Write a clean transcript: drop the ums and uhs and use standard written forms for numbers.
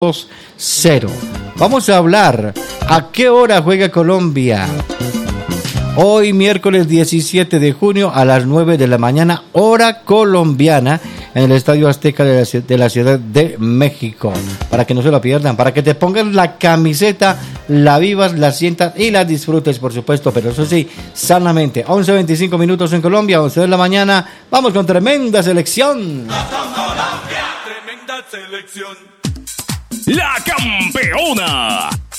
2-0. Vamos a hablar a qué hora juega Colombia. Hoy miércoles 17 de junio a las 9 de la mañana, hora colombiana, en el Estadio Azteca de la Ciudad de México. Para que no se lo pierdan, para que te pongas la camiseta, la vivas, la sientas y la disfrutes, por supuesto, pero eso sí, sanamente. 11:25 minutos en Colombia, 11 de la mañana. Vamos con tremenda selección. Colombia, tremenda selección. La campeona.